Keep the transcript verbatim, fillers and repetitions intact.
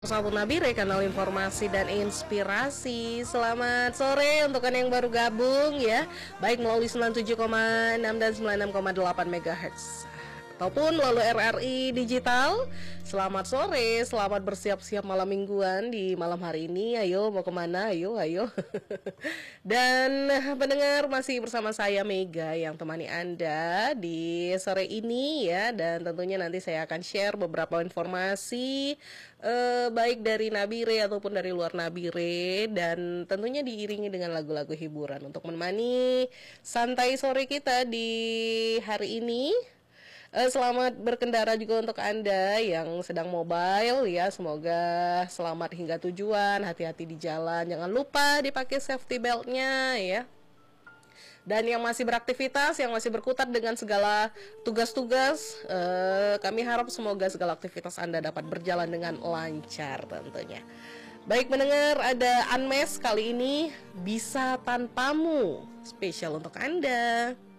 Satu Nabire, kanal informasi dan inspirasi. Selamat sore untuk Anda yang baru gabung ya, baik melalui sembilan puluh tujuh koma enam dan sembilan puluh enam koma delapan megahertz ataupun melalui R R I Digital. Selamat sore, selamat bersiap-siap malam mingguan di malam hari ini. Ayo mau kemana? Ayo, ayo. Dan pendengar, masih bersama saya Mega yang temani Anda di sore ini ya. Dan tentunya nanti saya akan share beberapa informasi eh, baik dari Nabire ataupun dari luar Nabire, dan tentunya diiringi dengan lagu-lagu hiburan untuk menemani santai sore kita di hari ini. Eh, selamat berkendara juga untuk Anda yang sedang mobile ya. Semoga selamat hingga tujuan, hati-hati di jalan. Jangan lupa dipakai safety beltnya ya. Dan yang masih beraktivitas, yang masih berkutat dengan segala tugas-tugas, eh, kami harap semoga segala aktivitas Anda dapat berjalan dengan lancar tentunya. Baik mendengar, ada Unmesh kali ini, Bisa Tanpamu, spesial untuk Anda.